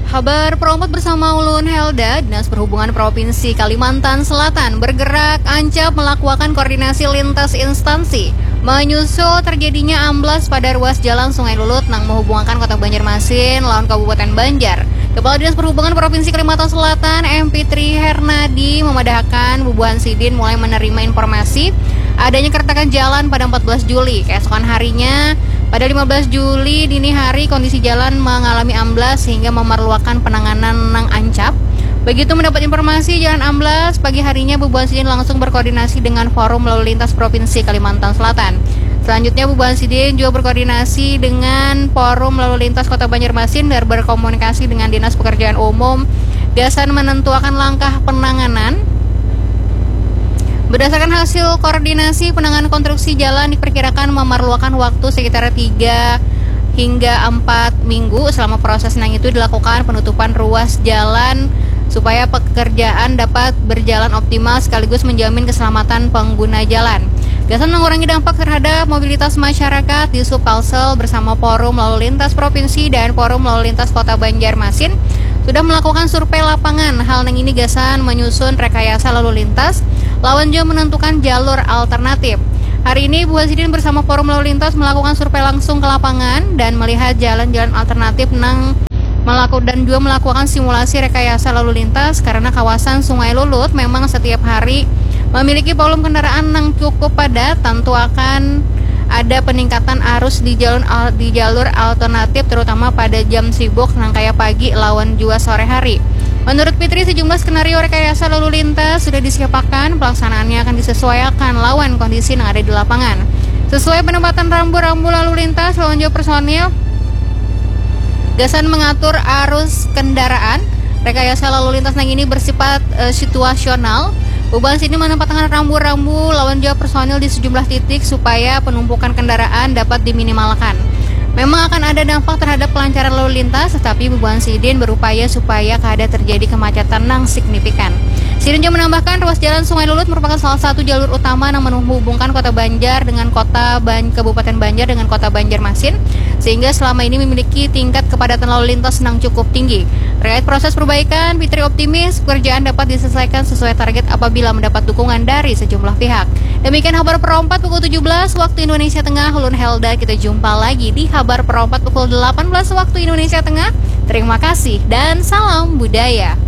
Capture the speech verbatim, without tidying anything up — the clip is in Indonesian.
Kabar Perompat bersama Ulun Helda, Dinas Perhubungan Provinsi Kalimantan Selatan bergerak ancap melakukan koordinasi lintas instansi menyusul terjadinya amblas pada ruas jalan Sungai Lulut yang menghubungkan Kota Banjarmasin lawan Kabupaten Banjar. Kepala Dinas Perhubungan Provinsi Kalimantan Selatan M P Tri Hernadi memadahkan Bubuhan Sidin mulai menerima informasi adanya keretakan jalan pada empat belas Juli. Keesokan harinya pada lima belas Juli dini hari kondisi jalan mengalami amblas sehingga memerlukan penanganan nang ancap. Begitu mendapat informasi jalan amblas, pagi harinya Bubuhan Sidin langsung berkoordinasi dengan Forum Lalu Lintas Provinsi Kalimantan Selatan. Selanjutnya Bubuhan Sidin juga berkoordinasi dengan Forum Lalu Lintas Kota Banjarmasin dan berkomunikasi dengan Dinas Pekerjaan Umum Gasan menentukan langkah penanganan. Berdasarkan hasil koordinasi penanganan konstruksi jalan diperkirakan memerlukan waktu sekitar tiga hingga empat minggu. Selama proses nang itu dilakukan penutupan ruas jalan supaya pekerjaan dapat berjalan optimal sekaligus menjamin keselamatan pengguna jalan. Gasan mengurangi dampak terhadap mobilitas masyarakat di Subkalsel bersama Forum Lalu Lintas Provinsi dan Forum Lalu Lintas Kota Banjarmasin sudah melakukan survei lapangan. Hal yang ini Gasan menyusun rekayasa lalu lintas lawan juga menentukan jalur alternatif. Hari ini Bubuhan Sidin bersama Forum Lalu Lintas melakukan survei langsung ke lapangan dan melihat jalan-jalan alternatif nang melakukan dan juga melakukan simulasi rekayasa lalu lintas karena kawasan Sungai Lulut memang setiap hari memiliki volume kendaraan yang cukup padat. Tentu akan ada peningkatan arus di jalur di jalur alternatif terutama pada jam sibuk nang kayak pagi lawan juga sore hari. Menurut Fitri, sejumlah skenario rekayasa lalu lintas sudah disiapkan, pelaksanaannya akan disesuaikan lawan kondisi yang ada di lapangan. Sesuai penempatan rambu-rambu lalu lintas lawan juga personil, Gasan mengatur arus kendaraan. Rekayasa lalu lintas yang ini bersifat e, situasional. Bubuhan Sidin menempatkan rambu-rambu lawan juga personil di sejumlah titik supaya penumpukan kendaraan dapat diminimalkan. Memang akan ada dampak terhadap kelancaran lalu lintas, tetapi Bubuhan Sidin berupaya supaya kada terjadi kemacetan yang signifikan. Sidin juga menambahkan ruas jalan Sungai Lulut merupakan salah satu jalur utama yang menghubungkan Kota Banjar dengan Kota Ban Kabupaten Banjar dengan Kota Banjarmasin, sehingga selama ini memiliki tingkat kepadatan lalu lintas yang cukup tinggi. Terkait proses perbaikan, Fitri optimis pekerjaan dapat diselesaikan sesuai target apabila mendapat dukungan dari sejumlah pihak. Demikian Kabar Perompat pukul tujuh belas waktu Indonesia Tengah. Ulun Helda, kita jumpa lagi di Kabar Perompat pukul delapan belas waktu Indonesia Tengah. Terima kasih dan salam budaya.